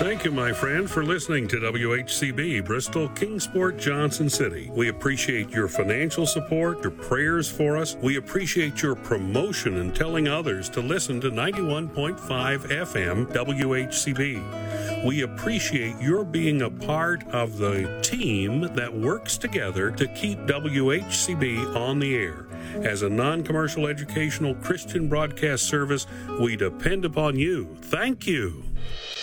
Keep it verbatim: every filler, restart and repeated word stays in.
Thank you, my friend, for listening to W H C B, Bristol, Kingsport, Johnson City. We appreciate your financial support, your prayers for us. We appreciate your promotion and telling others to listen to ninety-one point five F M W H C B. We appreciate your being a part of the team that works together to keep W H C B on the air. As a non-commercial educational Christian broadcast service, we depend upon you. Thank you.